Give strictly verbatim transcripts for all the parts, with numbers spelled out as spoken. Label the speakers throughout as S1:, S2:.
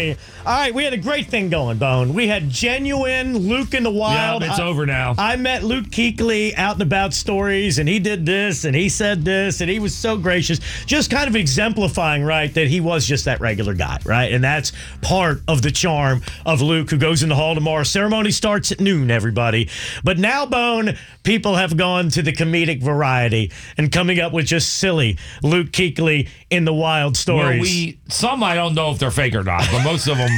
S1: Kuechly. All right, we had a great thing going, Bone. We had genuine Luke in the Wild.
S2: Yeah, it's
S1: I,
S2: over now.
S1: I met Luke Kuechly out and about stories, and he did this, and he said this, and he was so gracious. Just kind of exemplifying, right, that he was just that regular guy, right? And that's part of the charm of Luke, who goes in the hall tomorrow. Ceremony starts at noon, everybody. But now, Bone, people have gone to the comedic variety and coming up with just silly Luke Kuechly in the Wild stories.
S2: Well, we some I don't know if they're fake or not, but most of them.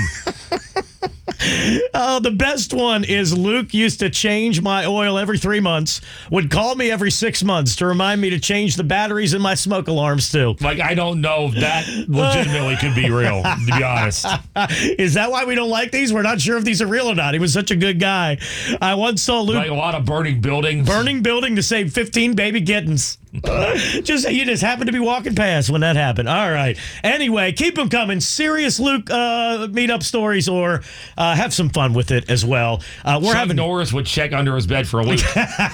S1: Oh, the best one is Luke used to change my oil every three months, would call me every six months to remind me to change the batteries in my smoke alarms, too.
S2: Like, I don't know if that legitimately could be real, to be honest.
S1: Is that why we don't like these? We're not sure if these are real or not. He was such a good guy. I once saw Luke...
S2: Like a lot of burning buildings.
S1: Burning building to save fifteen baby kittens. just You just happened to be walking past when that happened. All right. Anyway, keep them coming. Serious Luke uh, meetup stories, or uh, have some fun with it as well. Uh, we're
S2: Chuck
S1: having
S2: Norris would check under his bed for a week.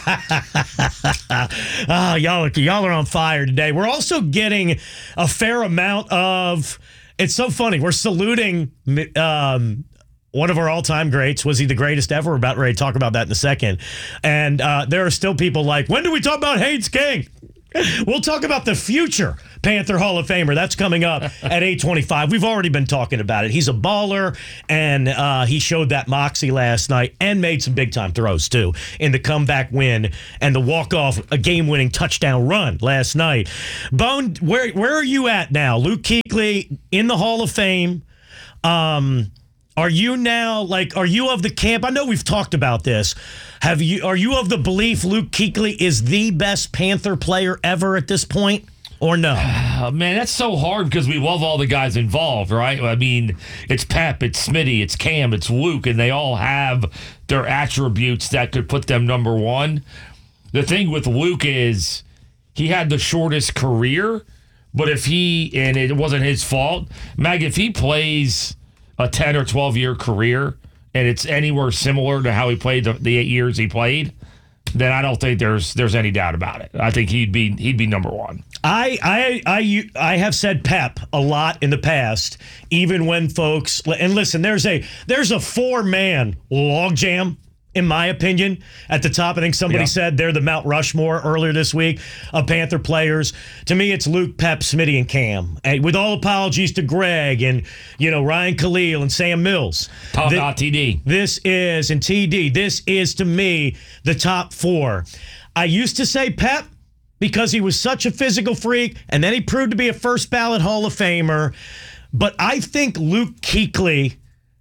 S1: Ah, y'all, are, y'all are on fire today. We're also getting a fair amount of... It's so funny. We're saluting... Um, one of our all-time greats. Was he the greatest ever? We're about ready to talk about that in a second. And uh, there are still people like, when do we talk about Haynes King? We'll talk about the future Panther Hall of Famer. That's coming up at eight twenty-five. We've already been talking about it. He's a baller, and uh, he showed that moxie last night and made some big-time throws, too, in the comeback win and the walk-off, a game-winning touchdown run last night. Bone, where, where are you at now? Luke Kuechly in the Hall of Fame. Um... Are you now, like, are you of the camp? I know we've talked about this. Have you? Are you of the belief Luke Kuechly is the best Panther player ever at this point, or no?
S2: Uh, man, that's so hard because we love all the guys involved, right? I mean, it's Pep, it's Smitty, it's Cam, it's Luke, and they all have their attributes that could put them number one. The thing with Luke is he had the shortest career, but if he, and it wasn't his fault, Mag, if he plays a ten or twelve year career and it's anywhere similar to how he played the, the eight years he played, then I don't think there's there's any doubt about it. I think he'd be he'd be number one.
S1: I I I I have said Pep a lot in the past, even when folks, and listen, there's a there's a four man logjam, in my opinion, at the top. I think somebody yeah. said they're the Mount Rushmore earlier this week of Panther players. To me, it's Luke, Pep, Smitty, and Cam. And with all apologies to Greg and, you know, Ryan Khalil and Sam Mills.
S2: Top Th- T D.
S1: This is, and T D, this is, to me, the top four. I used to say Pep because he was such a physical freak, and then he proved to be a first ballot Hall of Famer. But I think Luke Kuechly,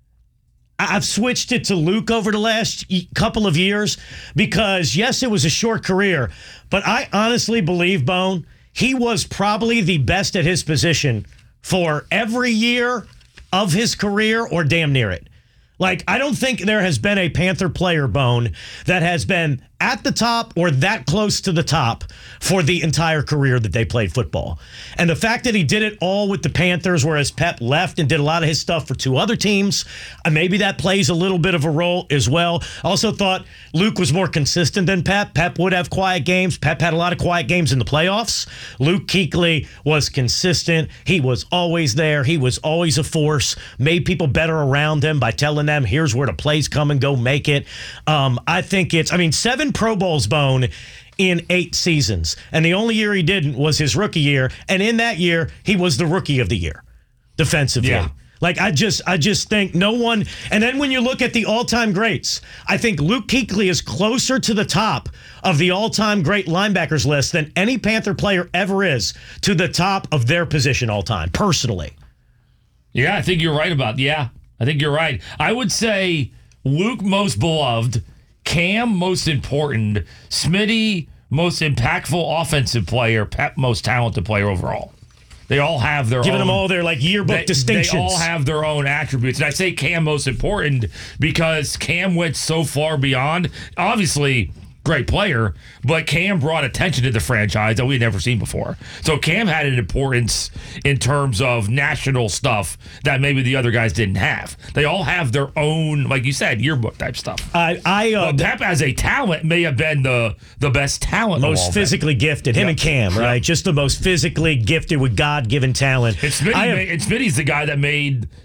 S1: I've switched it to Luke over the last couple of years because, yes, it was a short career, but I honestly believe, Bone, he was probably the best at his position for every year of his career or damn near it. Like, I don't think there has been a Panther player, Bone, that has been at the top or that close to the top for the entire career that they played football. And the fact that he did it all with the Panthers, whereas Pep left and did a lot of his stuff for two other teams, maybe that plays a little bit of a role as well. I also thought Luke was more consistent than Pep. Pep would have quiet games. Pep had a lot of quiet games in the playoffs. Luke Kuechly was consistent. He was always there. He was always a force, made people better around him by telling them, here's where the plays come and go make it. Um, I think it's, I mean, seven Pro Bowls, Bone, in eight seasons. And the only year he didn't was his rookie year. And in that year, he was the rookie of the year defensively.
S2: Yeah.
S1: Like, I just I just think no one... And then when you look at the all-time greats, I think Luke Kuechly is closer to the top of the all-time great linebackers list than any Panther player ever is to the top of their position all-time, personally.
S2: Yeah, I think you're right about... Yeah, I think you're right. I would say Luke most beloved, Cam most important, Smitty most impactful offensive player, Pep most talented player overall. They all have their
S1: Giving
S2: own...
S1: them all their, like, yearbook
S2: they,
S1: distinctions.
S2: They all have their own attributes. And I say Cam most important because Cam went so far beyond. Obviously, great player, but Cam brought attention to the franchise that we'd never seen before. So Cam had an importance in terms of national stuff that maybe the other guys didn't have. They all have their own, like you said, yearbook type stuff.
S1: I, I uh,
S2: but Pep as a talent may have been the, the best talent.
S1: Most physically gifted. Him
S2: yep.
S1: and Cam, right? Yep. Just the most physically gifted with God-given talent.
S2: And, Smitty
S1: have,
S2: made, and Smitty's the guy that made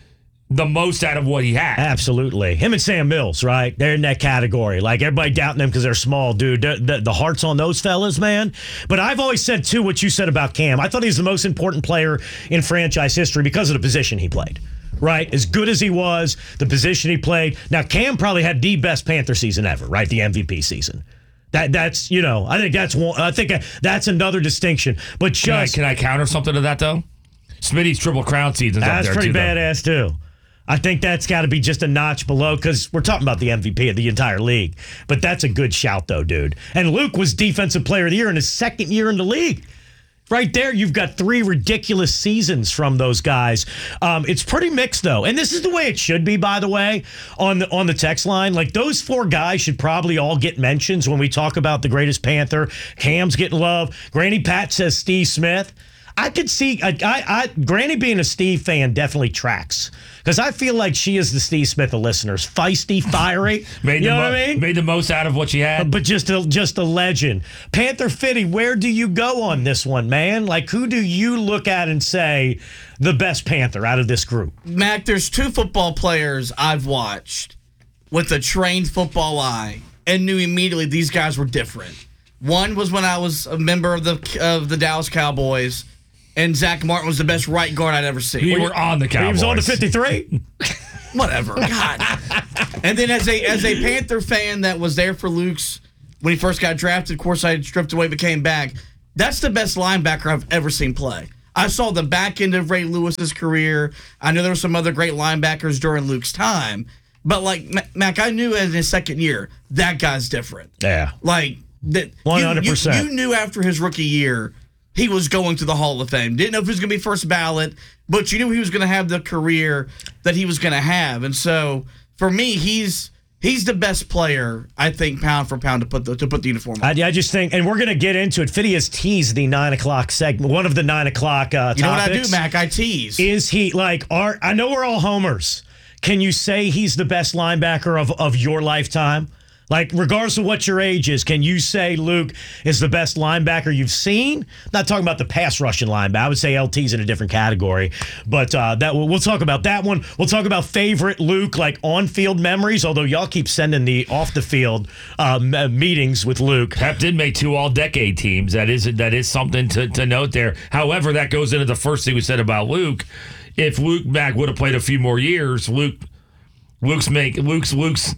S2: the most out of what he had.
S1: Absolutely. Him and Sam Mills, right? They're in that category. Like, everybody doubting them because they're small, dude. The, the, the heart's on those fellas, man. But I've always said, too, what you said about Cam. I thought he's the most important player in franchise history because of the position he played. Right? As good as he was, the position he played. Now, Cam probably had the best Panther season ever, right? The M V P season. That That's, you know, I think that's one. I think that's another distinction. But just.
S2: Can I, can I counter something to that, though? Smitty's Triple Crown season's up there,
S1: That's pretty
S2: too,
S1: badass,
S2: though.
S1: too. I think that's got to be just a notch below because we're talking about the M V P of the entire league. But that's a good shout, though, dude. And Luke was Defensive Player of the Year in his second year in the league. Right there, you've got three ridiculous seasons from those guys. Um, it's pretty mixed, though. And this is the way it should be, by the way, on the, on the text line. Like, those four guys should probably all get mentions when we talk about the greatest Panther. Cam's getting love. Granny Pat says Steve Smith. I could see, I, I, I, Granny being a Steve fan definitely tracks. Because I feel like she is the Steve Smith of listeners. Feisty, fiery.
S2: made
S1: you know
S2: mo-
S1: what I mean?
S2: Made the most out of what she had.
S1: But just a, just a legend. Panther Fitty, where do you go on this one, man? Like, who do you look at and say the best Panther out of this group?
S3: Mac, there's two football players I've watched with a trained football eye and knew immediately these guys were different. One was when I was a member of the of the Dallas Cowboys, and Zach Martin was the best right guard I'd ever seen.
S2: We were on the Cowboys.
S1: He was on the fifty-three.
S3: Whatever. God. And then as a as a Panther fan that was there for Luke's when he first got drafted, of course I stripped away but came back. That's the best linebacker I've ever seen play. I saw the back end of Ray Lewis's career. I know there were some other great linebackers during Luke's time. But like Mac, I knew in his second year, that guy's different.
S1: Yeah.
S3: Like that
S1: one hundred percent.
S3: You, you, you knew after his rookie year he was going to the Hall of Fame. Didn't know if he was going to be first ballot, but you knew he was going to have the career that he was going to have. And so, for me, he's he's the best player, I think, pound for pound to put the to put the uniform on.
S1: I, I just think, and we're going to get into it. Fitty has teased the nine o'clock segment, one of the nine o'clock uh, topics.
S3: You know what I do, Mac? I tease.
S1: Is he like? Are I know we're all homers. Can you say he's the best linebacker of of your lifetime? Like, regardless of what your age is, can you say Luke is the best linebacker you've seen? Not talking about the pass rushing linebacker. I would say L T's in a different category. But uh, that we'll talk about that one. We'll talk about favorite Luke, like on-field memories, although y'all keep sending the off-the-field uh, meetings with Luke.
S2: Pep did make two all-decade teams. That is that is something to, to note there. However, that goes into the first thing we said about Luke. If Luke Mack would have played a few more years, Luke Luke's make Luke's Luke's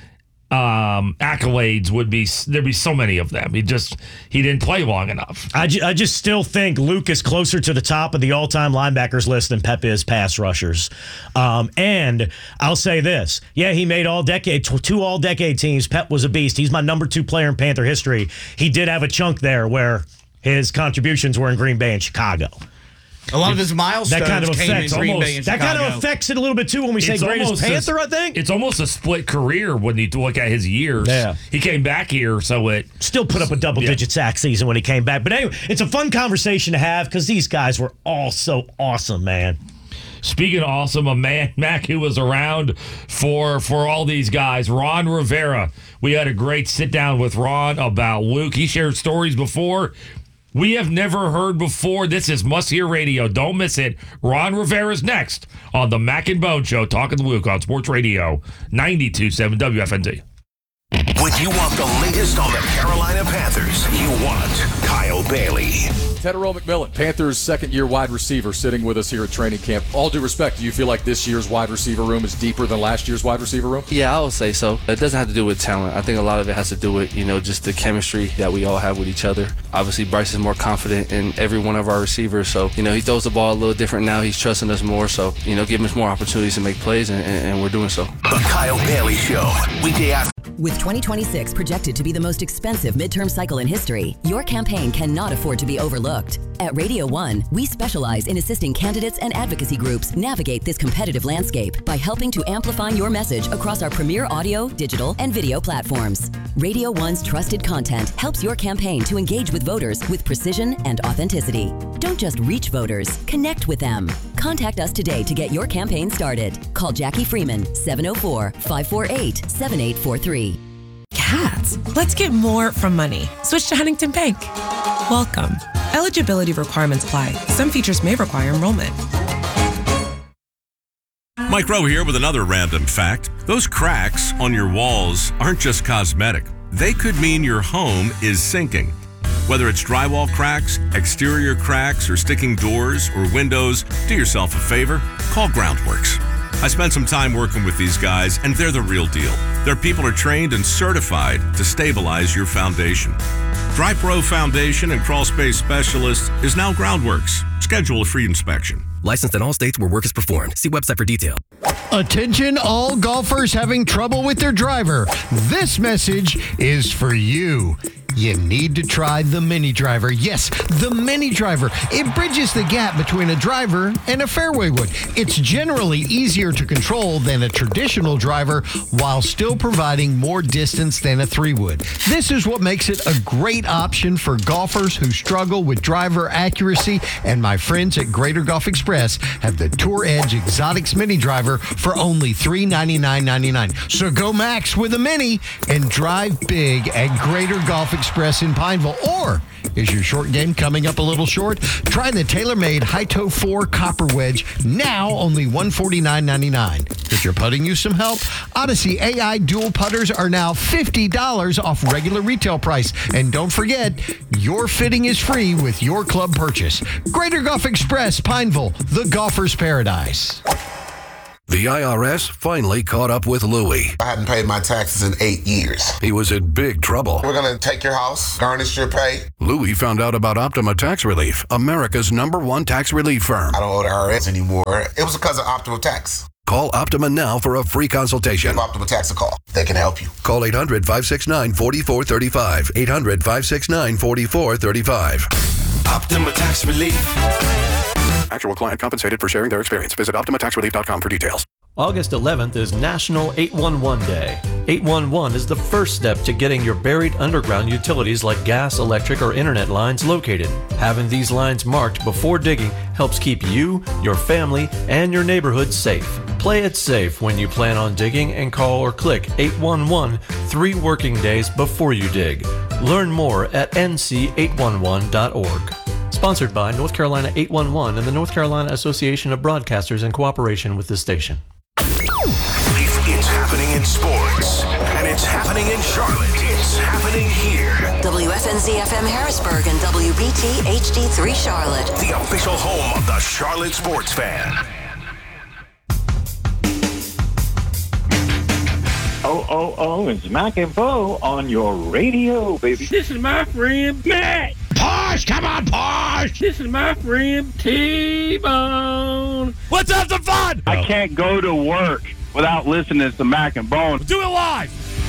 S2: Um, accolades would be there'd be so many of them. He just he didn't play long enough.
S1: I, ju- I just still think Luke is closer to the top of the all-time linebackers list than Pep is pass rushers. Um, and I'll say this: yeah, he made all decade two all-decade teams. Pep was a beast. He's my number two player in Panther history. He did have a chunk there where his contributions were in Green Bay and Chicago.
S3: A lot of his milestones
S1: that kind of
S3: came
S1: affects
S3: in Green
S1: almost,
S3: Bay and
S1: that
S3: Chicago.
S1: kind of affects it a little bit too when we say
S2: It's
S1: greatest Panther.
S2: A,
S1: I think
S2: it's almost a split career when you look at his years.
S1: Yeah.
S2: He came back here, so it
S1: still put up a double-digit yeah. sack season when he came back. But anyway, it's a fun conversation to have because these guys were all so awesome, man.
S2: Speaking of awesome, a man, Mac, who was around for for all these guys, Ron Rivera. We had a great sit-down with Ron about Luke. He shared stories before we have never heard before. This is Must Hear Radio. Don't miss it. Ron Rivera's next on the Mac and Bone Show, talking to Luke on Sports Radio ninety-two point seven W F N Z.
S4: When you want the latest on the Carolina Panthers, you want Kyle Bailey.
S5: Tetairoa McMillan, Panthers' second-year wide receiver, sitting with us here at training camp. All due respect, do you feel like this year's wide receiver room is deeper than last year's wide receiver room?
S6: Yeah, I would say so. It doesn't have to do with talent. I think a lot of it has to do with, you know, just the chemistry that we all have with each other. Obviously, Bryce is more confident in every one of our receivers, so, you know, he throws the ball a little different now. He's trusting us more, so, you know, giving us more opportunities to make plays, and, and, and we're doing so.
S4: The Kyle Bailey Show, weekday after.
S7: With twenty twenty-six projected to be the most expensive midterm cycle in history, your campaign cannot afford to be overlooked. At Radio One, we specialize in assisting candidates and advocacy groups navigate this competitive landscape by helping to amplify your message across our premier audio, digital, and video platforms. Radio One's trusted content helps your campaign to engage with voters with precision and authenticity. Don't just reach voters, connect with them. Contact us today to get your campaign started. Call Jackie Freeman, seven oh four, five four eight, seven eight four three.
S8: Cats, let's get more from money. Switch to Huntington Bank. Welcome. Eligibility requirements apply. Some features may require enrollment.
S9: Mike Rowe here with another random fact. Those cracks on your walls aren't just cosmetic. They could mean your home is sinking. Whether it's drywall cracks, exterior cracks, or sticking doors or windows, do yourself a favor, call Groundworks. I spent some time working with these guys, and they're the real deal. Their people are trained and certified to stabilize your foundation. DryPro Foundation and Crawl Space Specialist is now Groundworks. Schedule a free inspection.
S10: Licensed in all states where work is performed. See website for detail.
S11: Attention all golfers having trouble with their driver. This message is for you. You need to try the Mini Driver. Yes, the Mini Driver. It bridges the gap between a driver and a fairway wood. It's generally easier to control than a traditional driver while still providing more distance than a three wood. This is what makes it a great option for golfers who struggle with driver accuracy, and my friends at Greater Golf Express have the Tour Edge Exotics Mini Driver for only three ninety-nine ninety-nine. So go max with a Mini and drive big at Greater Golf Express in Pineville. Or is your short game coming up a little short? Try the TaylorMade High-Toe four Copper Wedge, now only one forty-nine ninety-nine. If you're putting you some help, Odyssey A I Dual Putters are now fifty dollars off regular retail price. And don't forget, your fitting is free with your club purchase. Greater Golf Express, Pineville, the golfer's paradise.
S12: The I R S finally caught up with Louie.
S13: I hadn't paid my taxes in eight years.
S12: He was in big trouble.
S13: We're going to take your house, garnish your pay.
S12: Louie found out about Optima Tax Relief, America's number one tax relief firm.
S13: I don't owe the I R S anymore. It was because of Optima Tax.
S12: Call Optima now for a free consultation.
S13: Give Optima Tax a call. They can help you.
S12: Call eight hundred, five six nine, four four three five. eight hundred, five six nine, four four three five.
S4: Optima Tax Relief.
S12: Actual client compensated for sharing their experience. Visit optima tax relief dot com for details.
S14: August eleventh is National eight one one Day. eight one one is the first step to getting your buried underground utilities like gas, electric, or internet lines located. Having these lines marked before digging helps keep you, your family, and your neighborhood safe. Play it safe when you plan on digging and call or click eight one one three working days before you dig. Learn more at N C eight one one dot org. Sponsored by North Carolina eight one one and the North Carolina Association of Broadcasters in cooperation with this station.
S4: If it's happening in sports, and it's happening in Charlotte, it's happening here.
S7: W F N Z F M Harrisburg and W B T H D three Charlotte.
S4: The official home of the Charlotte Sports Fan.
S15: Oh, oh, oh, it's Mac and Bo on your radio, baby.
S16: This is my friend Mac.
S17: Posh, come on, Posh.
S16: This is my friend T-Bone.
S2: Let's have some fun.
S15: I can't go to work without listening to Mac and Bone.
S2: Do it live.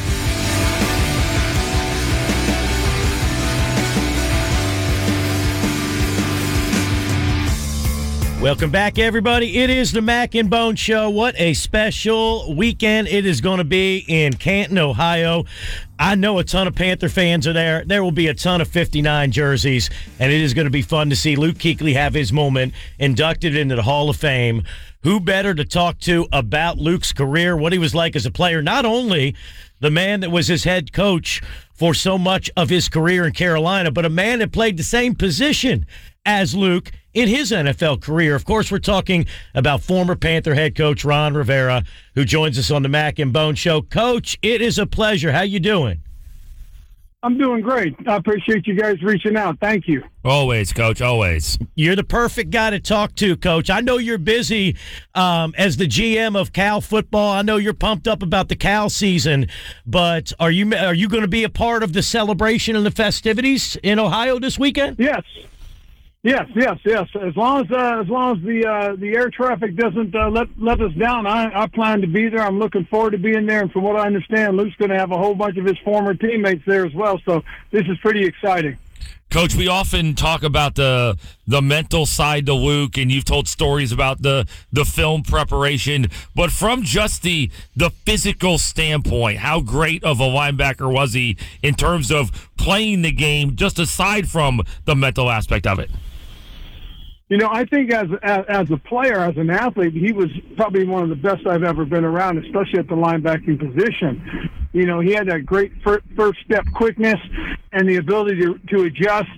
S1: Welcome back, everybody. It is the Mac and Bone Show. What a special weekend it is going to be in Canton, Ohio. I know a ton of Panther fans are there. There will be a ton of fifty-nine jerseys, and it is going to be fun to see Luke Kuechly have his moment inducted into the Hall of Fame. Who better to talk to about Luke's career, what he was like as a player, not only the man that was his head coach for so much of his career in Carolina, but a man that played the same position as Luke in his N F L career. Of course, we're talking about former Panther head coach Ron Rivera, who joins us on the Mac and Bone Show. Coach, it is a pleasure. How you doing?
S18: I'm doing great. I appreciate you guys reaching out. Thank you.
S2: Always, Coach, always.
S1: You're the perfect guy to talk to, Coach. I know you're busy um, as the G M of Cal football. I know you're pumped up about the Cal season, but are you are you going to be a part of the celebration and the festivities in Ohio this weekend?
S18: Yes. Yes, yes, yes. As long as uh, as long as the uh, the air traffic doesn't uh, let let us down, I, I plan to be there. I'm looking forward to being there. And from what I understand, Luke's going to have a whole bunch of his former teammates there as well. So this is pretty exciting.
S2: Coach, we often talk about the the mental side to Luke, and you've told stories about the the film preparation. But from just the the physical standpoint, how great of a linebacker was he in terms of playing the game, just aside from the mental aspect of it?
S18: You know, I think as, as as a player, as an athlete, he was probably one of the best I've ever been around, especially at the linebacking position. You know, he had that great fir- first step quickness and the ability to, to adjust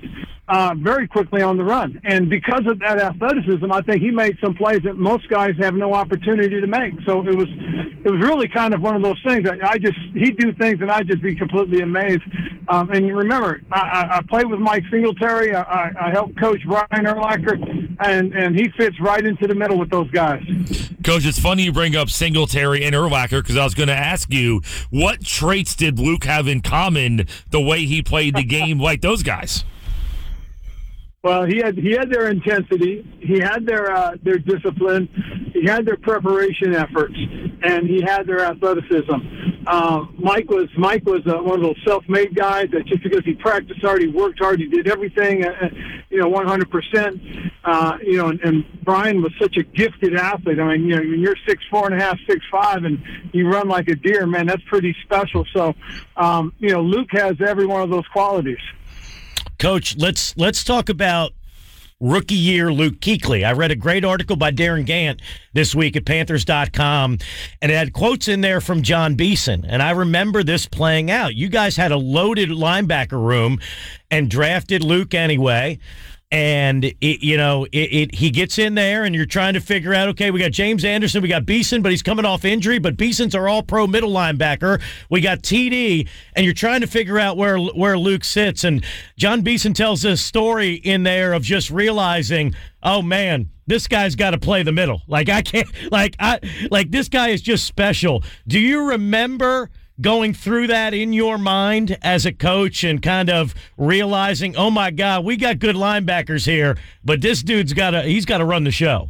S18: uh, very quickly on the run. And because of that athleticism, I think he made some plays that most guys have no opportunity to make. So it was it was really kind of one of those things. I, I just he'd do things and I'd just be completely amazed. Um, and remember, I, I, I played with Mike Singletary. I, I, I helped coach Brian Urlacher, and, and he fits right into the middle with those guys.
S2: Coach, it's funny you bring up Singletary and Urlacher because I was going to ask you, what traits did Luke have in common the way he played the game like those guys?
S18: Well, he had he had their intensity, he had their uh, their discipline, he had their preparation efforts, and he had their athleticism. Uh, Mike was Mike was uh, one of those self-made guys that just because he practiced hard, he worked hard, he did everything, uh, you know, one hundred percent. Uh, you know, and, and Brian was such a gifted athlete. I mean, you know, when you're six four and a half, six five, and you run like a deer, man, that's pretty special. So, um, you know, Luke has every one of those qualities.
S1: Coach, let's let's talk about rookie year Luke Kuechly. I read a great article by Darren Gant this week at Panthers dot com, and it had quotes in there from John Beeson. And I remember this playing out. You guys had a loaded linebacker room and drafted Luke anyway. And, it, you know, it, it he gets in there, and you're trying to figure out, okay, we got James Anderson, we got Beeson, but he's coming off injury, but Beeson's our all-pro middle linebacker. We got T D, and you're trying to figure out where where Luke sits. And John Beeson tells this story in there of just realizing, oh, man, this guy's got to play the middle. Like, I can't, like, I, like this guy is just special. Do you remember going through that in your mind as a coach and kind of realizing, oh my God, we got good linebackers here, but this dude's got to, he's got to run the show?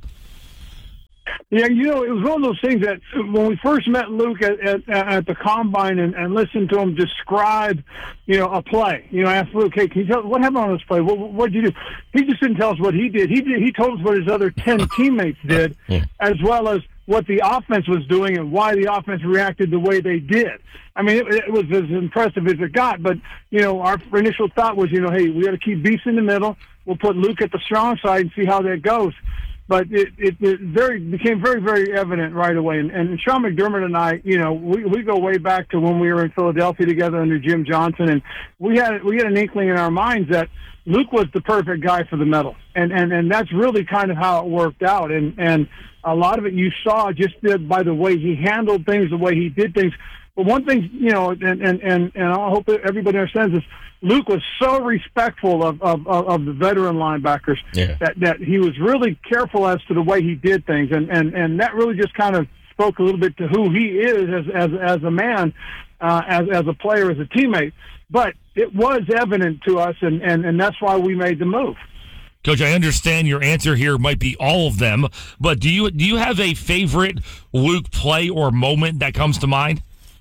S18: Yeah, you know, it was one of those things that when we first met Luke at, at, at the Combine and, and listened to him describe, you know, a play. You know, I asked Luke, hey, can you tell what happened on this play? What what did you do? He just didn't tell us what he did. He did. He told us what his other ten teammates did, yeah. as well as what the offense was doing and why the offense reacted the way they did. I mean, it, it was as impressive as it got, but, you know, our initial thought was, you know, hey, we got to keep Beast in the middle. We'll put Luke at the strong side and see how that goes. But it, it, it very became very, very evident right away. And, and Sean McDermott and I, you know, we, we go way back to when we were in Philadelphia together under Jim Johnson, and we had we had an inkling in our minds that Luke was the perfect guy for the middle. And, and, and that's really kind of how it worked out. And, and a lot of it you saw just by the way he handled things, the way he did things. But one thing, you know, and, and, and, and I hope everybody understands this, Luke was so respectful of, of, of the veteran linebackers yeah. that, that he was really careful as to the way he did things. And, and, and that really just kind of spoke a little bit to who he is as, as, as a man, uh, as, as a player, as a teammate. But it was evident to us, and, and, and that's why we made the move.
S2: Coach, I understand your answer here might be all of them, but do you do you have a favorite Luke play or moment that comes to mind?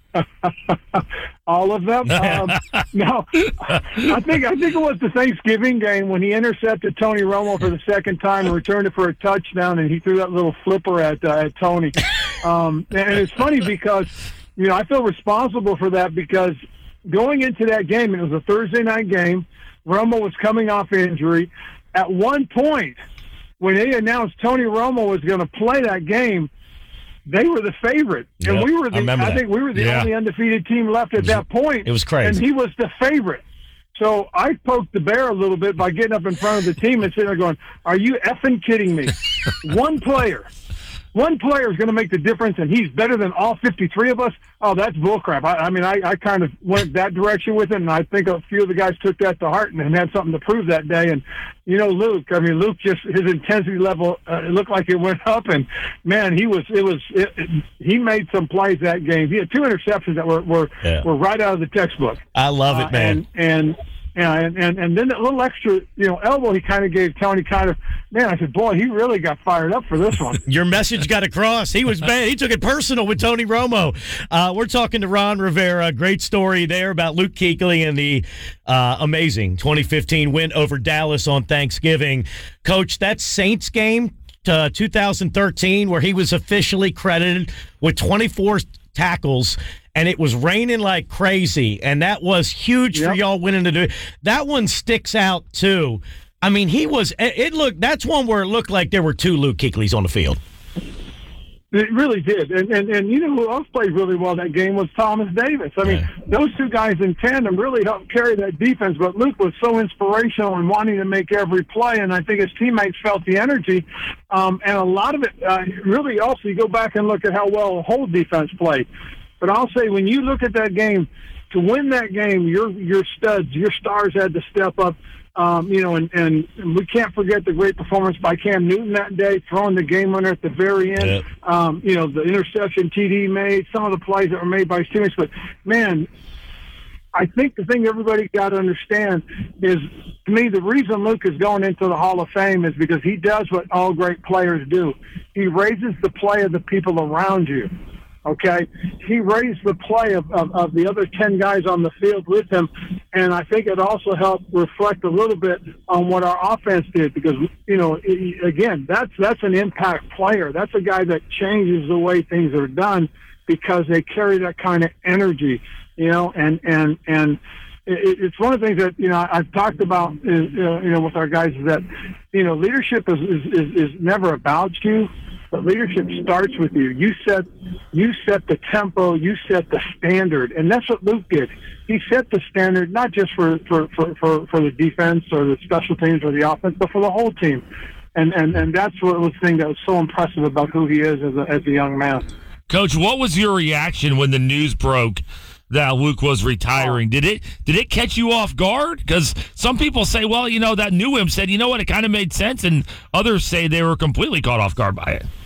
S18: All of them? Um, no, I think I think it was the Thanksgiving game when he intercepted Tony Romo for the second time and returned it for a touchdown, and he threw that little flipper at uh, at Tony. Um, and it's funny because, you know, I feel responsible for that because going into that game, and it was a Thursday night game, Romo was coming off injury. At one point, when they announced Tony Romo was going to play that game, they were the favorite, and
S1: yep,
S18: we were the.
S1: I,
S18: I think we were the
S2: yeah.
S18: only undefeated team left at that point.
S1: It was crazy,
S18: and he was the favorite. So I poked the bear a little bit by getting up in front of the team and sitting there going, "Are you effing kidding me? One player, one player is going to make the difference, and he's better than all fifty-three of us." Oh, that's bullcrap. I, I mean, I, I kind of went that direction with it, and I think a few of the guys took that to heart and, and had something to prove that day. And you know, Luke, I mean, Luke just, his intensity level, uh, it looked like it went up, and man, he was, it was, it, it, he made some plays that game. He had two interceptions that were, were, yeah. were right out of the textbook.
S1: I love it, man.
S18: Uh, and, and, Yeah, and, and, and then that little extra, you know, elbow he kind of gave Tony kind of, man, I said, boy, he really got fired up for this one.
S1: Your message got across. He was bad. He took it personal with Tony Romo. Uh, we're talking to Ron Rivera. Great story there about Luke Kuechly and the uh, amazing twenty fifteen win over Dallas on Thanksgiving. Coach, that Saints game, uh, two thousand thirteen, where he was officially credited with twenty-four tackles, and it was raining like crazy, and that was huge yep. for y'all winning to do it. That one sticks out, too. I mean, he was – it looked – that's one where it looked like there were two Luke Kuechlys on the field.
S18: It really did. And, and and you know who else played really well that game was Thomas Davis. I mean, those two guys in tandem really helped carry that defense, but Luke was so inspirational and wanting to make every play, and I think his teammates felt the energy. Um, and a lot of it uh, really also, you go back and look at how well the whole defense played. But I'll say, when you look at that game, to win that game, your your studs, your stars had to step up. Um, you know, and, and we can't forget the great performance by Cam Newton that day, throwing the game winner at the very end.
S1: Yep.
S18: Um, you know, the interception T D made, some of the plays that were made by his teammates. But, man, I think the thing everybody got to understand is, to me, the reason Luke is going into the Hall of Fame is because he does what all great players do. He raises the play of the people around you. Okay, he raised the play of, of, of the other ten guys on the field with him, and I think it also helped reflect a little bit on what our offense did, because, you know, it, again, that's that's an impact player. That's a guy that changes the way things are done because they carry that kind of energy, you know, and and and it, it's one of the things that, you know, I've talked about, is, uh, you know, with our guys, is that, you know, leadership is is, is, is never about you. But leadership starts with you. You set, you set the tempo. You set the standard, and that's what Luke did. He set the standard not just for for, for, for, for the defense or the special teams or the offense, but for the whole team. And and, and that's what was the thing that was so impressive about who he is as a, as a young man.
S2: Coach, what was your reaction when the news broke that Luke was retiring? Did it did it catch you off guard? Because some people say, well, you know, that knew him said, you know what, it kind of made sense, and others say they were completely caught off guard by it.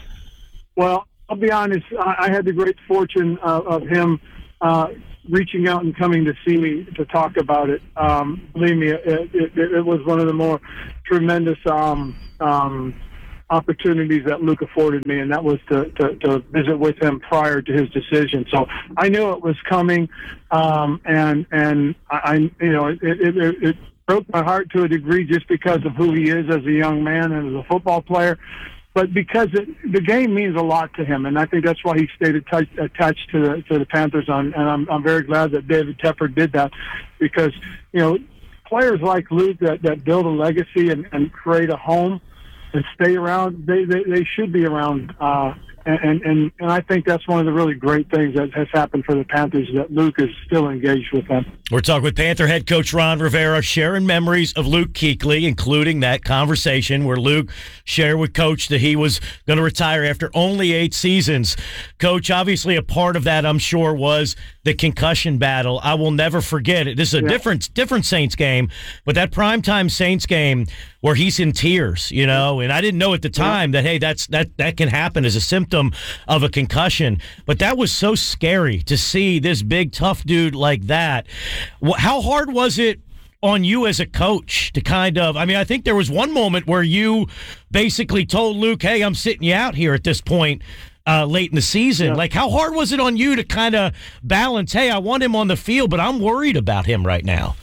S18: Well, I'll be honest. I, I had the great fortune uh, of him uh, reaching out and coming to see me to talk about it. Um, believe me, it, it, it was one of the more tremendous um, um, opportunities that Luke afforded me, and that was to, to, to visit with him prior to his decision. So I knew it was coming, um, and and I, you know, it, it, it, it broke my heart to a degree just because of who he is as a young man and as a football player. But because it, the game means a lot to him, and I think that's why he stayed attached, attached to the to the Panthers. On, and I'm I'm very glad that David Tepper did that, because, you know, players like Luke that, that build a legacy and, and create a home and stay around, they they, they should be around. Uh, and, and and I think that's one of the really great things that has happened for the Panthers, that Luke is still engaged with them.
S1: We're talking with Panther head coach Ron Rivera, sharing memories of Luke Kuechly, including that conversation where Luke shared with Coach that he was going to retire after only eight seasons. Coach, obviously a part of that, I'm sure, was the concussion battle. I will never forget it. This is a yeah. different different Saints game, but that primetime Saints game where he's in tears, you know, and I didn't know at the time that, hey, that's that that can happen as a symptom of a concussion. But that was so scary to see this big, tough dude like that. How hard was it on you as a coach to kind of, I mean, I think there was one moment where you basically told Luke, hey, I'm sitting you out here at this point uh, late in the season. Yeah. Like, how hard was it on you to kind of balance, hey, I want him on the field, but I'm worried about him right now?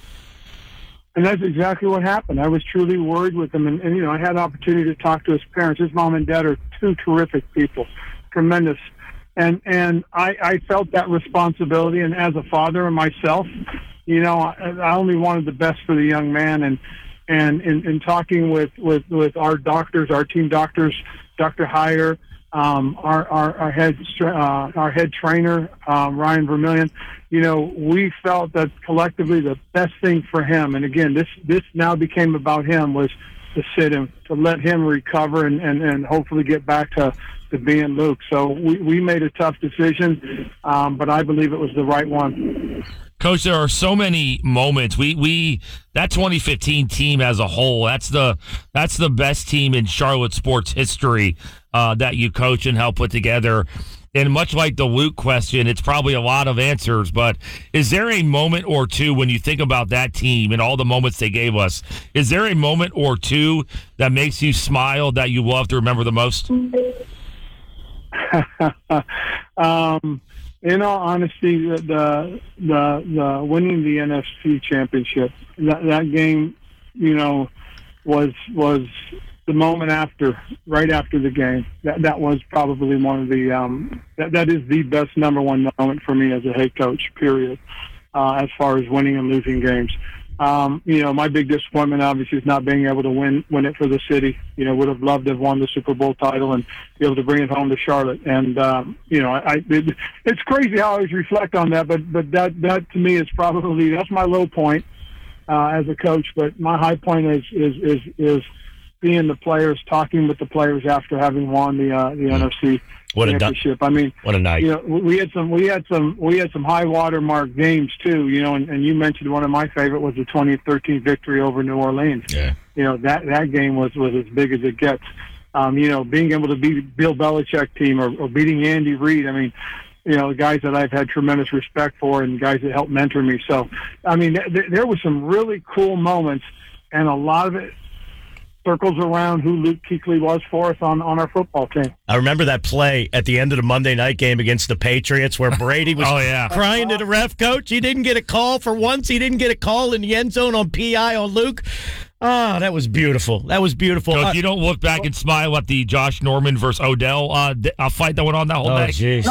S18: And that's exactly what happened. I was truly worried with him. And, and, you know, I had the opportunity to talk to his parents. His mom and dad are two terrific people, tremendous. And and I, I felt that responsibility. And as a father and myself, you know, I, I only wanted the best for the young man. And and in, in talking with, with, with our doctors, our team doctors, Doctor Heyer, um, our, our our head uh, our head trainer, um, Ryan Vermillion, you know, we felt that collectively the best thing for him, and again, this this now became about him, was to sit him, to let him recover and, and, and hopefully get back to, to being Luke. So we, we made a tough decision, um, but I believe it was the right one.
S2: Coach, there are so many moments. We we that twenty fifteen team as a whole, that's the that's the best team in Charlotte sports history uh, that you coach and help put together. And much like the Luke question, it's probably a lot of answers, but is there a moment or two when you think about that team and all the moments they gave us, is there a moment or two that makes you smile that you love to remember the most?
S18: um, in all honesty, the, the the the winning the N F C championship, that that game, you know, was was the moment after, right after the game. That that was probably one of the um, that that is the best number one moment for me as a head coach. Period. Uh, as far as winning and losing games, Um, you know, my big disappointment obviously is not being able to win win it for the city. You know, would have loved to have won the Super Bowl title and be able to bring it home to Charlotte. And um, you know, I it, it's crazy how I always reflect on that, but but that that to me is probably that's my low point uh, as a coach. But my high point is is is is seeing the players, talking with the players after having won the uh, the N F C.
S1: What a
S18: championship. I mean,
S1: what a night.
S18: You know, we had some, we had some, we had some high watermark games too. You know, and, and you mentioned one of my favorite was the twenty thirteen victory over New Orleans.
S1: Yeah.
S18: You know, that that game was was as big as it gets. Um, you know, being able to beat Bill Belichick team or, or beating Andy Reid. I mean, you know, guys that I've had tremendous respect for and guys that helped mentor me. So, I mean, th- there were some really cool moments, and a lot of it circles around who Luke Kuechly was for us on, on our football team.
S1: I remember that play at the end of the Monday night game against the Patriots where Brady was
S2: oh, yeah.
S1: crying to the ref, coach. He didn't get a call for once. He didn't get a call in the end zone on P I on Luke. Oh, that was beautiful. That was beautiful.
S2: So
S1: uh,
S2: if you don't look back and smile at the Josh Norman versus Odell uh, uh, fight that went on that whole
S1: oh,
S2: day.
S1: jeez.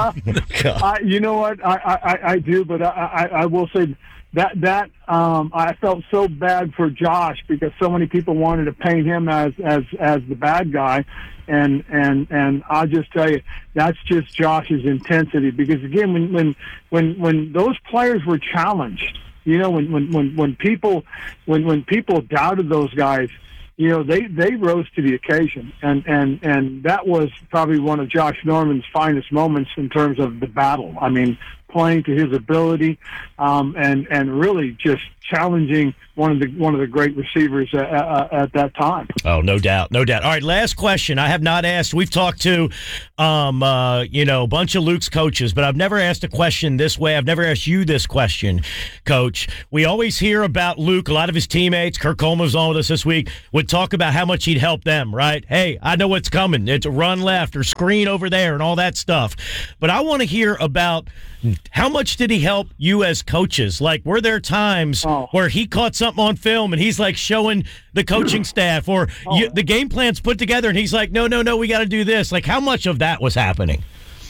S18: uh, I, you know what? I, I, I do, but I, I, I will say that that um, I felt so bad for Josh because so many people wanted to paint him as as as the bad guy, and and and I'll just tell you that's just Josh's intensity. Because again, when when when when those players were challenged, you know, when when when, when people when when people doubted those guys, you know, they they rose to the occasion, and and and that was probably one of Josh Norman's finest moments in terms of the battle. I mean, playing to his ability, um, and and really just challenging one of the one of the great receivers uh, uh, at that time.
S1: Oh, no doubt, no doubt. All right, last question. I have not asked. We've talked to, um, uh, you know, a bunch of Luke's coaches, but I've never asked a question this way. I've never asked you this question, Coach. We always hear about Luke. A lot of his teammates, Kirk Coleman was on with us this week, would talk about how much he'd help them. Right? Hey, I know what's coming. It's a run left or screen over there and all that stuff. But I want to hear about how much did he help you as coaches? Like, were there times oh. where he caught something on film and he's like showing the coaching staff, or oh. you, the game plan's put together and he's like, no, no, no, we got to do this. Like, how much of that was happening?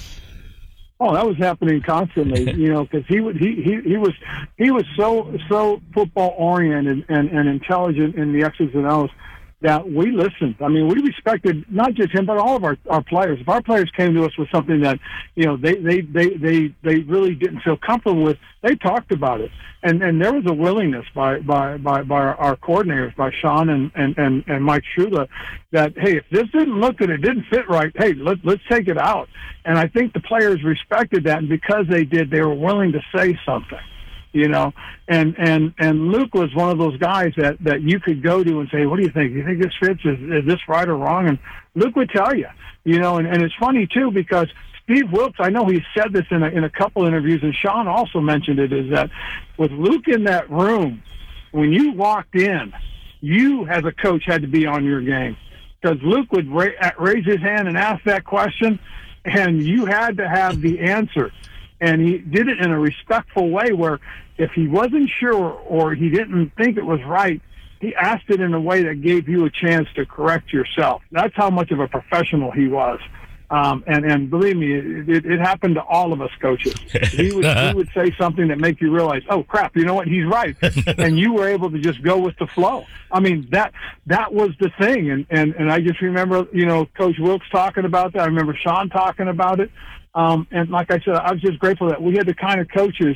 S18: Oh, that was happening constantly, you know, because he would he, he he was he was so so football oriented and, and intelligent in the X's and O's that we listened. I mean, we respected not just him, but all of our, our players. If our players came to us with something that, you know, they, they, they, they, they really didn't feel comfortable with, they talked about it. And and there was a willingness by by, by, by our coordinators, by Sean and, and, and, and Mike Shula, that, hey, if this didn't look good, it didn't fit right, hey, let, let's take it out. And I think the players respected that, and because they did, they were willing to say something. You know, and, and, and Luke was one of those guys that, that you could go to and say, what do you think? Do you think this fits? Is, is this right or wrong? And Luke would tell you, you know, and, and it's funny, too, because Steve Wilkes, I know he said this in a, in a couple interviews, and Sean also mentioned it, is that with Luke in that room, when you walked in, you as a coach had to be on your game. Because Luke would ra- raise his hand and ask that question, and you had to have the answer. And he did it in a respectful way where if he wasn't sure or he didn't think it was right, he asked it in a way that gave you a chance to correct yourself. That's how much of a professional he was. Um, and, and believe me, it, it happened to all of us coaches. He would, he would say something that make you realize, oh, crap, you know what, he's right. And you were able to just go with the flow. I mean, that that was the thing. And, and, and I just remember, you know, Coach Wilkes talking about that. I remember Sean talking about it. Um, and like I said, I was just grateful that we had the kind of coaches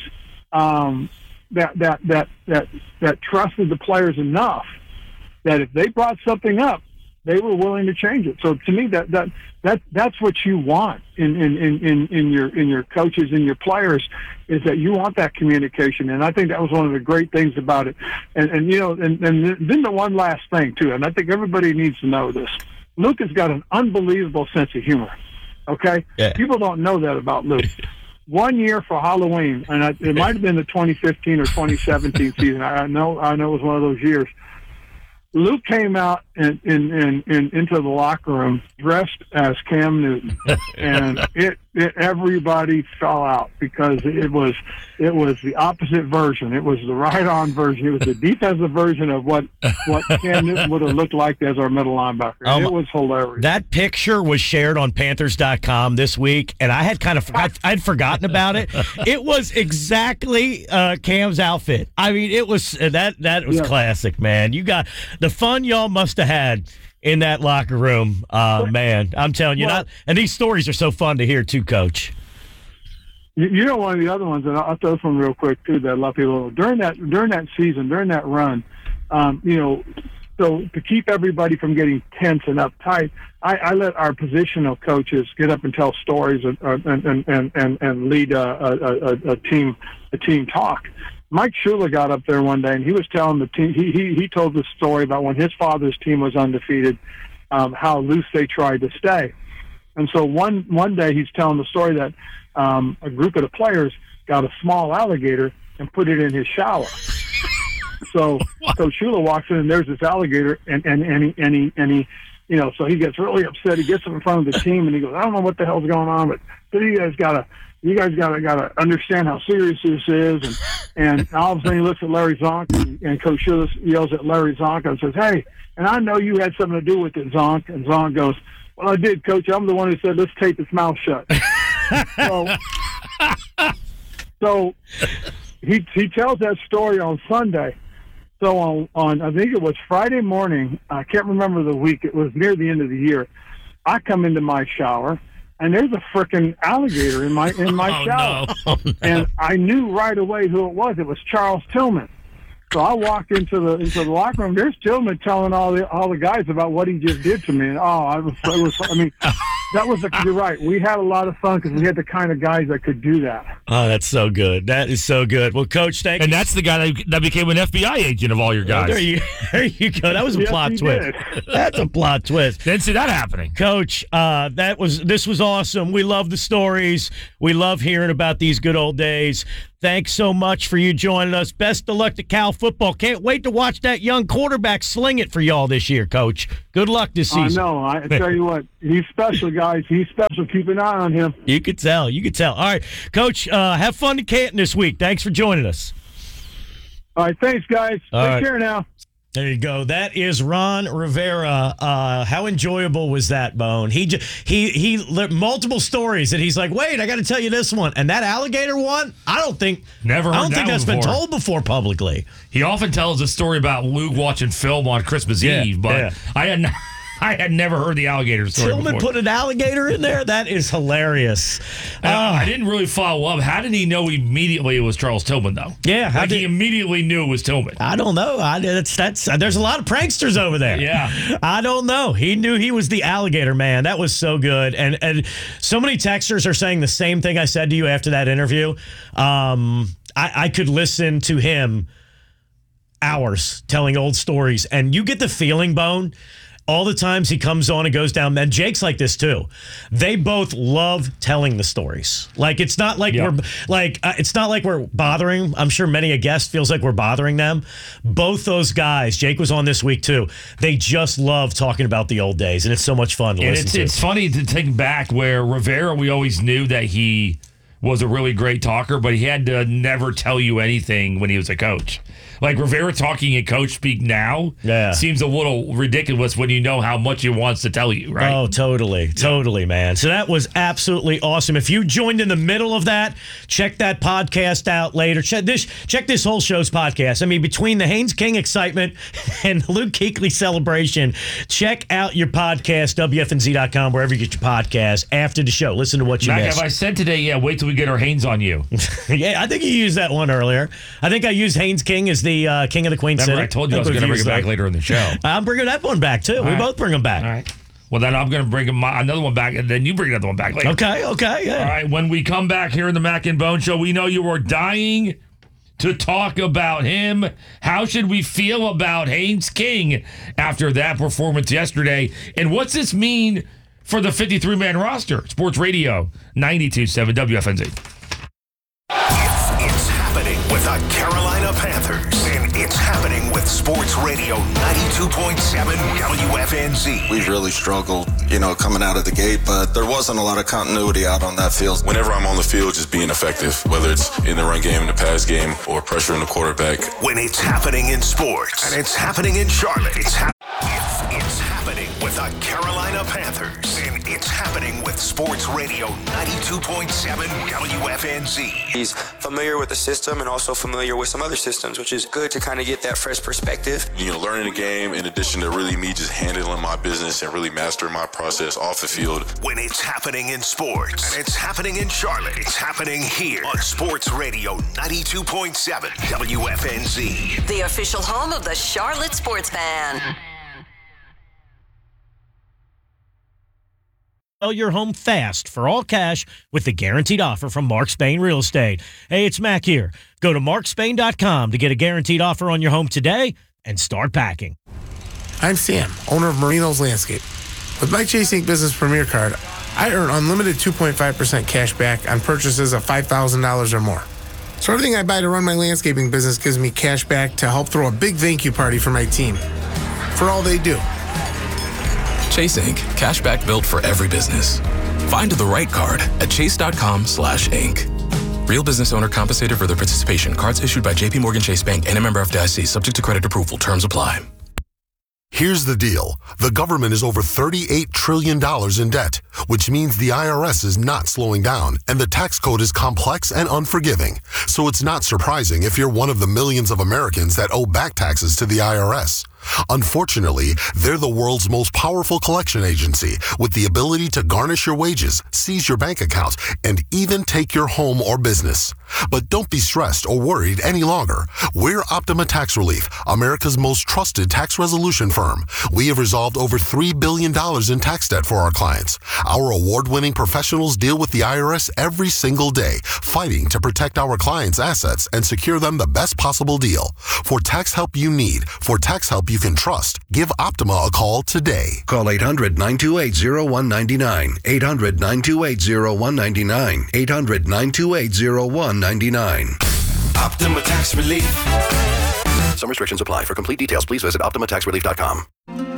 S18: um, that, that that that that trusted the players enough that if they brought something up, they were willing to change it. So to me, that that that that's what you want in in, in, in your in your coaches and your players, is that you want that communication. And I think that was one of the great things about it. And, and you know, and, and then the one last thing too, and I think everybody needs to know this: Luke has got an unbelievable sense of humor. Okay? Yeah. People don't know that about Luke. One year for Halloween, and I, it might have been the twenty fifteen or twenty seventeen season. I know I know it was one of those years. Luke came out in, in, in, in into the locker room dressed as Cam Newton, and it it, everybody fell out because it was it was the opposite version. It was the right-on version. It was the defensive version of what what Cam Newton would have looked like as our middle linebacker. And
S1: Um,
S18: it was hilarious.
S1: That picture was shared on Panthers dot com this week, and I had kind of I, I'd forgotten about it. It was exactly uh, Cam's outfit. I mean, it was that that was
S18: Yeah.
S1: classic, man. You got the fun y'all must have had in that locker room, uh, man. I'm telling you,
S18: Well-
S1: not. And these stories are so fun to hear too, Coach.
S18: You, you know, one of the other ones, and I'll throw this one real quick too. That a lot of people during that during that season, during that run, um, you know, so to keep everybody from getting tense and uptight, I, I let our positional coaches get up and tell stories and and and and, and lead a, a, a, a team a team talk. Mike Shula got up there one day and he was telling the team. He he he told the story about when his father's team was undefeated, um, how loose they tried to stay. And so one one day he's telling the story that um, a group of the players got a small alligator and put it in his shower. So Coach Shula walks in and there's this alligator and and and he, and he and he you know so he gets really upset. He gets up in front of the team and he goes, I don't know what the hell's going on, but but you guys gotta you guys gotta gotta understand how serious this is. And and all of a sudden he looks at Larry Zonk and, and Coach Shula yells at Larry Zonk and says, hey, and I know you had something to do with it, Zonk. And Zonk goes, well, I did, Coach. I'm the one who said, let's tape his mouth shut. so, so he he tells that story on Sunday. So on, on, I think it was Friday morning, I can't remember the week, it was near the end of the year, I come into my shower, and there's a frickin' alligator in my in my
S2: Oh,
S18: shower.
S2: no. Oh, no.
S18: And I knew right away who it was. It was Charles Tillman. So I walked into the into the locker room. There's Tillman telling all the all the guys about what he just did to me. And oh, I was, it was I mean, that was the, you're right. We had a lot of fun because we had the kind of guys that could do that.
S1: Oh, that's so good. That is so good. Well, Coach, thank
S2: And
S1: you.
S2: that's the guy that, that became an F B I agent of all your guys.
S1: There you, there you go. That was a
S18: Yes,
S1: plot
S18: he
S1: twist.
S18: did.
S1: That's a plot twist.
S2: Didn't see that happening.
S1: Coach, uh, that was this was awesome. We love the stories. We love hearing about these good old days. Thanks so much for you joining us. Best of luck to Cal football. Can't wait to watch that young quarterback sling it for y'all this year, Coach. Good luck this
S18: I
S1: season.
S18: know. I tell you what, he's special, guys. He's special. Keep an eye on him.
S1: You could tell. You could tell. All right, Coach, uh, have fun in Canton this week. Thanks for joining us.
S18: All right, thanks, guys.
S1: All
S18: Take
S1: right.
S18: care now.
S1: There you go. That is Ron Rivera. Uh, how enjoyable was that, Bone? He j- he he lit multiple stories, and he's like, "Wait, I got to tell you this one." And that alligator one, I don't think
S2: Never
S1: I
S2: heard
S1: don't
S2: that
S1: think
S2: one
S1: that's been
S2: before.
S1: told before publicly.
S2: He often tells a story about Luke watching film on Christmas
S1: Yeah,
S2: Eve, but
S1: yeah.
S2: I had n- I had never heard the alligator story
S1: Tillman
S2: before.
S1: put an alligator in there. That is hilarious.
S2: And I-
S1: Ah.
S2: I didn't really follow up. How did he know immediately it was Charles Tillman, though?
S1: Yeah, how
S2: like
S1: did-
S2: he immediately knew it was Tillman.
S1: I don't know. I that's that's there's a lot of pranksters over there.
S2: Yeah.
S1: I don't know. He knew he was the alligator man. That was so good. And and so many texters are saying the same thing I said to you after that interview. Um, I, I could listen to him hours telling old stories, and you get the feeling, Bone. All the times he comes on and goes down, and Jake's like this too. They both love telling the stories. Like it's not like
S2: Yeah.
S1: we're like uh, it's not like we're bothering. I'm sure many a guest feels like we're bothering them. Both those guys, Jake was on this week too. They just love talking about the old days, and it's so much fun to
S2: And
S1: listen
S2: it's
S1: to.
S2: it's funny to think back where Rivera, we always knew that he was a really great talker, but he had to never tell you anything when he was a coach. Like Rivera talking in coach speak now
S1: Yeah.
S2: seems a little ridiculous when you know how much he wants to tell you, right?
S1: Oh, totally. Totally, man. So that was absolutely awesome. If you joined in the middle of that, check that podcast out later. Check this check this whole show's podcast. I mean, between the Haynes King excitement and the Luke Kuechly celebration, check out your podcast, W F N Z dot com, wherever you get your podcast, after the show. Listen to what you
S2: Mac,
S1: missed.
S2: have I said today, yeah, wait till we get our Haynes on you.
S1: Yeah, I think you used that one earlier. I think I used Haynes King as the uh, King of the Queen
S2: Remember,
S1: City.
S2: I told you I was
S1: think
S2: going to
S1: we've
S2: bring it
S1: used
S2: back
S1: that.
S2: later in the show.
S1: I'm bringing that one back, too.
S2: All
S1: we
S2: right.
S1: both bring them back.
S2: All right. Well, then I'm going to bring my, another one back, and then you bring another one back later.
S1: Okay, okay, yeah.
S2: All right. When we come back here in the Mac and Bone Show, we know you are dying to talk about him. How should we feel about Haynes King after that performance yesterday? And what's this mean for the fifty-three man roster? Sports Radio ninety-two point seven W F N Z.
S4: It's happening with the Carolina Panthers. And It's happening with Sports Radio ninety-two point seven W F N Z.
S19: We've really struggled, you know, coming out of the gate, but there wasn't a lot of continuity out on that field.
S20: Whenever I'm on the field, just being effective, whether it's in the run game, in the pass game, or pressuring the quarterback.
S4: When it's happening in sports, and it's happening in Charlotte, it's, ha- it's, it's happening with the Carolina Panthers, and it's happening with Sports Radio ninety-two point seven W F N Z.
S21: He's familiar with the system and also familiar with some other systems, which is good to kind of get that fresh perspective.
S20: You know, learning the game in addition to really me just handling my business and really mastering my process off the field.
S4: When it's happening in sports, and it's happening in Charlotte, it's happening here on Sports Radio ninety-two point seven W F N Z.
S22: The official home of the Charlotte Sports Fan.
S1: Sell your home fast for all cash with the guaranteed offer from Mark Spain Real Estate. Hey, it's Mac here. Go to mark spain dot com to get a guaranteed offer on your home today and start packing.
S23: I'm Sam, owner of Marino's Landscape. With my Chase Ink Business Premier Card, I earn unlimited two point five percent cash back on purchases of five thousand dollars or more. So everything I buy to run my landscaping business gives me cash back to help throw a big thank you party for my team for all they do.
S24: Chase Ink. Cashback built for every business. Find the right card at chase.com slash ink. Real business owner compensated for their participation. Cards issued by J P Morgan Chase Bank and a member of F D I C. Subject to credit approval. Terms apply.
S25: Here's the deal. The government is over thirty-eight trillion dollars in debt, which means the I R S is not slowing down, and the tax code is complex and unforgiving. So it's not surprising if you're one of the millions of Americans that owe back taxes to the I R S. Unfortunately, they're the world's most powerful collection agency with the ability to garnish your wages, seize your bank account, and even take your home or business. But don't be stressed or worried any longer. We're Optima Tax Relief, America's most trusted tax resolution firm. We have resolved over three billion dollars in tax debt for our clients. Our award-winning professionals deal with the I R S every single day, fighting to protect our clients' assets and secure them the best possible deal. For tax help you need, for tax help you can trust, give Optima a call today.
S12: Call eight hundred, nine two eight, zero one nine nine. eight hundred, nine two eight, zero one nine nine. eight hundred, nine two eight, zero one nine nine.
S4: Optima Tax Relief.
S12: Some restrictions apply. For complete details, please visit optima tax relief dot com.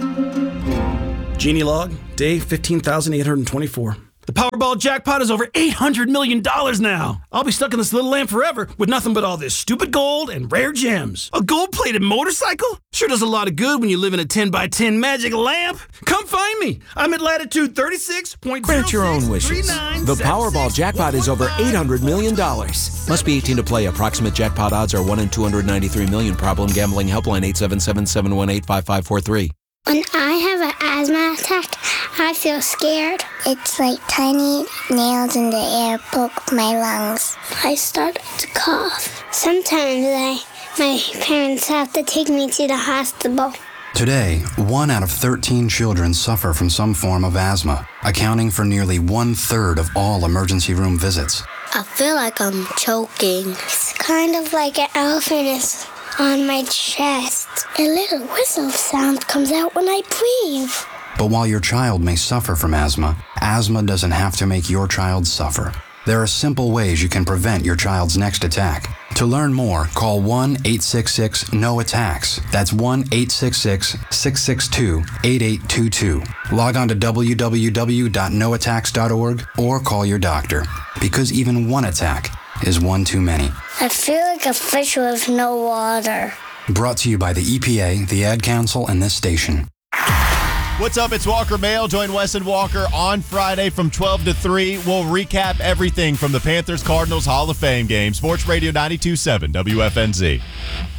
S26: Genie log, day fifteen thousand eight hundred twenty-four. The Powerball jackpot is over eight hundred million dollars now. I'll be stuck in this little lamp forever with nothing but all this stupid gold and rare gems. A gold-plated motorcycle? Sure does a lot of good when you live in a ten by ten magic lamp. Come find me. I'm at latitude thirty-six point zero six.
S27: Grant your own wishes. The Powerball jackpot is over eight hundred million dollars. Must be eighteen to play. Approximate jackpot odds are one in two hundred ninety-three million. Problem gambling helpline eight seven seven, seven one eight, five five four three.
S28: When I have an asthma attack, I feel scared. It's like tiny nails in the air poke my lungs. I start to cough. Sometimes I, my parents have to take me to the hospital.
S29: Today, one out of thirteen children suffer from some form of asthma, accounting for nearly one-third of all emergency room visits.
S28: I feel like I'm choking. It's kind of like an elephant is on my chest. A little whistle sound comes out when I breathe.
S29: But while your child may suffer from asthma, asthma doesn't have to make your child suffer. There are simple ways you can prevent your child's next attack. To learn more, call one eight six six, N O attacks. That's one eight six six, six six two, eight eight two two. Log on to w w w dot no attacks dot org or call your doctor, because even one attack is one too many.
S28: I feel like a fish with no water.
S29: Brought to you by the E P A, the Ad Council, and this station.
S30: What's up? It's Walker Mail. Join Wes and Walker on Friday from twelve to three. We'll recap everything from the Panthers-Cardinals Hall of Fame game. Sports Radio ninety-two point seven W F N Z.